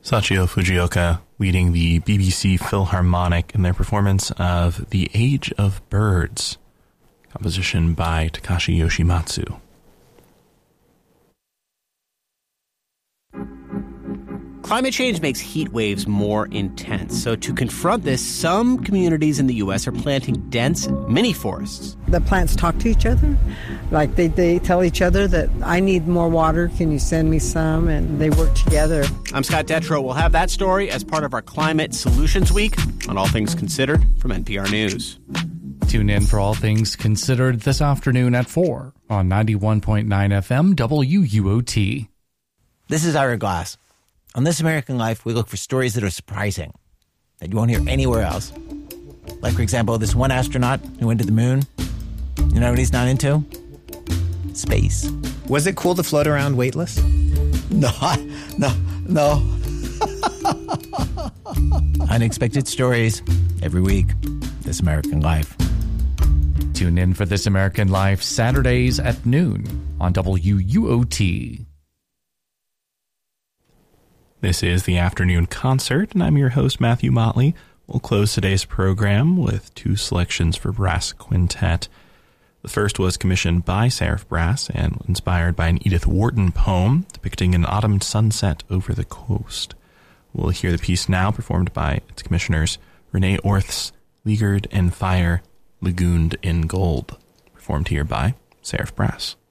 Sachio Fujioka leading the BBC Philharmonic in their performance of The Age of Birds, composition by Takashi Yoshimatsu. Climate change makes heat waves more intense. So to confront this, some communities in the U.S. are planting dense mini forests. The plants talk to each other. Like they tell each other that I need more water. Can you send me some? And they work together. I'm Scott Detrow. We'll have that story as part of our Climate Solutions Week on All Things Considered from NPR News. Tune in for All Things Considered this afternoon at 4 on 91.9 FM WUOT. This is Ira Glass. On This American Life, we look for stories that are surprising, that you won't hear anywhere else. Like, for example, this one astronaut who went to the moon. You know what he's not into? Space. Was it cool to float around weightless? No. Unexpected stories every week. This American Life. Tune in for This American Life Saturdays at noon on WUOT. This is the Afternoon Concert, and I'm your host, Matthew Motley. We'll close today's program with two selections for brass quintet. The first was commissioned by Seraph Brass and inspired by an Edith Wharton poem depicting an autumn sunset over the coast. We'll hear the piece now performed by its commissioners, Renee Orth's Leaguered in Fire, Lagooned in Gold, performed here by Seraph Brass.